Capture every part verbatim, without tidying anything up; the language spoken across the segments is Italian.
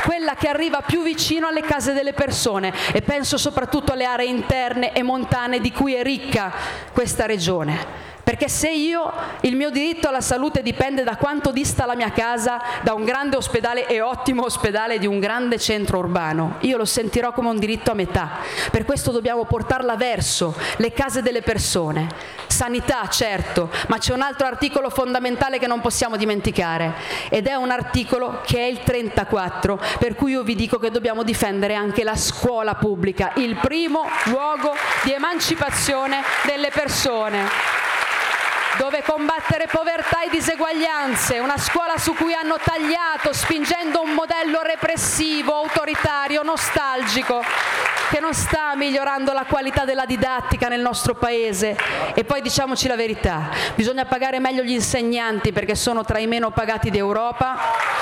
quella che arriva più vicino alle case delle persone, e penso soprattutto alle aree interne e montane di cui è ricca questa regione. Perché se io, il mio diritto alla salute dipende da quanto dista la mia casa da un grande ospedale e ottimo ospedale di un grande centro urbano, io lo sentirò come un diritto a metà. Per questo dobbiamo portarla verso le case delle persone. Sanità, certo, ma c'è un altro articolo fondamentale che non possiamo dimenticare, ed è un articolo che è il trentaquattro, per cui io vi dico che dobbiamo difendere anche la scuola pubblica, il primo luogo di emancipazione delle persone, dove combattere povertà e diseguaglianze, una scuola su cui hanno tagliato, spingendo un modello repressivo, autoritario, nostalgico, che non sta migliorando la qualità della didattica nel nostro paese. E poi diciamoci la verità, bisogna pagare meglio gli insegnanti perché sono tra i meno pagati d'Europa.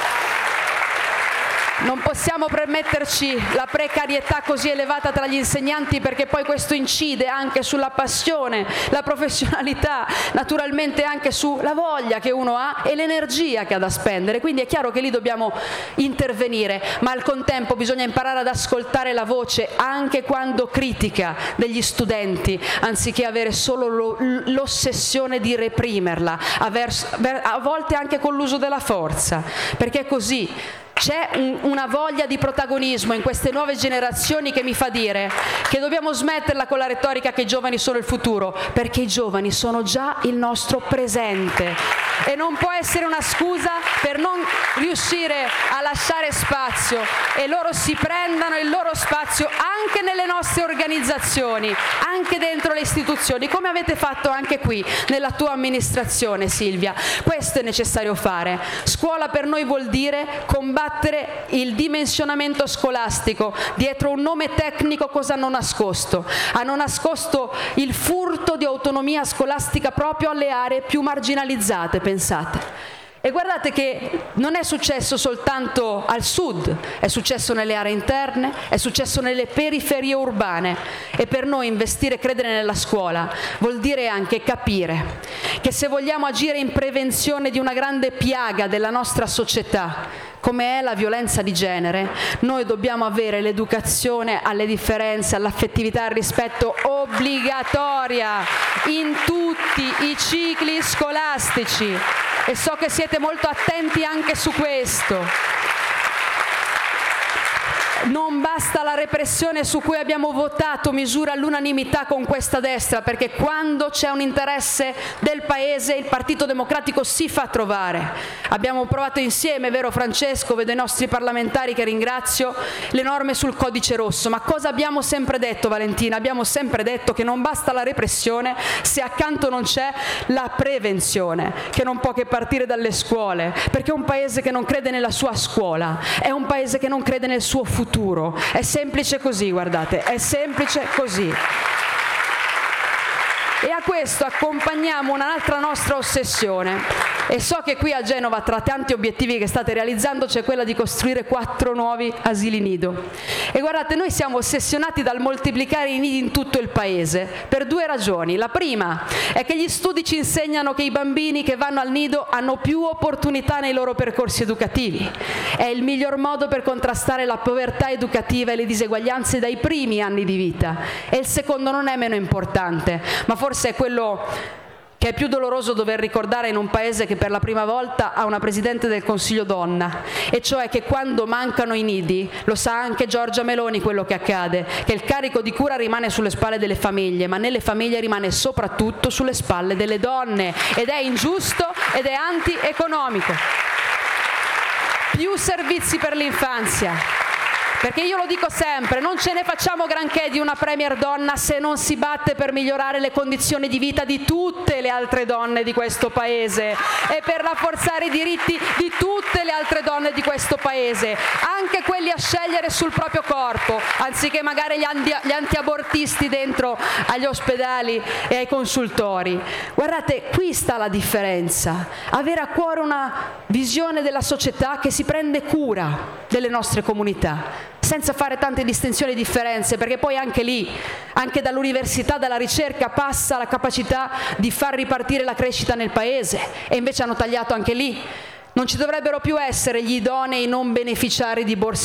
Non possiamo permetterci la precarietà così elevata tra gli insegnanti, perché poi questo incide anche sulla passione, la professionalità, naturalmente anche sulla voglia che uno ha e l'energia che ha da spendere. Quindi è chiaro che lì dobbiamo intervenire, ma al contempo bisogna imparare ad ascoltare la voce anche quando critica degli studenti, anziché avere solo lo, l'ossessione di reprimerla, a volte anche con l'uso della forza, perché è così. C'è un, una voglia di protagonismo in queste nuove generazioni che mi fa dire che dobbiamo smetterla con la retorica che i giovani sono il futuro, perché i giovani sono già il nostro presente e non può essere una scusa per non riuscire a lasciare spazio, e loro si prendano il loro spazio anche nelle nostre organizzazioni, anche dentro le istituzioni, come avete fatto anche qui nella tua amministrazione, Silvia. Questo è necessario fare. Scuola per noi vuol dire combattere il dimensionamento scolastico. Dietro un nome tecnico cosa hanno nascosto? Hanno nascosto il furto di autonomia scolastica proprio alle aree più marginalizzate, pensate. E guardate che non è successo soltanto al sud, è successo nelle aree interne, è successo nelle periferie urbane. E per noi investire e credere nella scuola vuol dire anche capire che se vogliamo agire in prevenzione di una grande piaga della nostra società, come è la violenza di genere, noi dobbiamo avere l'educazione alle differenze, all'affettività e al rispetto obbligatoria in tutti i cicli scolastici. E so che siete molto attenti anche su questo. Non basta la repressione su cui abbiamo votato misure all'unanimità con questa destra, perché quando c'è un interesse del Paese il Partito Democratico si fa trovare. Abbiamo provato insieme, vero Francesco, vedo i nostri parlamentari che ringrazio, le norme sul codice rosso. Ma cosa abbiamo sempre detto, Valentina? Abbiamo sempre detto che non basta la repressione se accanto non c'è la prevenzione, che non può che partire dalle scuole, perché un Paese che non crede nella sua scuola è un Paese che non crede nel suo futuro. È semplice così, guardate, è semplice così. E a questo accompagniamo un'altra nostra ossessione. E so che qui a Genova, tra tanti obiettivi che state realizzando, c'è quella di costruire quattro nuovi asili nido. E guardate, noi siamo ossessionati dal moltiplicare i nidi in tutto il Paese per due ragioni. La prima è che gli studi ci insegnano che i bambini che vanno al nido hanno più opportunità nei loro percorsi educativi. È il miglior modo per contrastare la povertà educativa e le diseguaglianze dai primi anni di vita. E il secondo non è meno importante, ma forse è quello che è più doloroso dover ricordare in un Paese che per la prima volta ha una Presidente del Consiglio donna, e cioè che quando mancano i nidi, lo sa anche Giorgia Meloni quello che accade, che il carico di cura rimane sulle spalle delle famiglie, ma nelle famiglie rimane soprattutto sulle spalle delle donne, ed è ingiusto ed è antieconomico. Più servizi per l'infanzia. Perché io lo dico sempre, non ce ne facciamo granché di una premier donna se non si batte per migliorare le condizioni di vita di tutte le altre donne di questo Paese e per rafforzare i diritti di tutte le altre donne di questo Paese, anche quelli a scegliere sul proprio corpo, anziché magari gli, anti- gli antiabortisti dentro agli ospedali e ai consultori. Guardate, qui sta la differenza, avere a cuore una visione della società che si prende cura delle nostre comunità, senza fare tante distinzioni e differenze, perché poi anche lì, anche dall'università, dalla ricerca, passa la capacità di far ripartire la crescita nel Paese, e invece hanno tagliato anche lì. Non ci dovrebbero più essere gli idonei non beneficiari di borse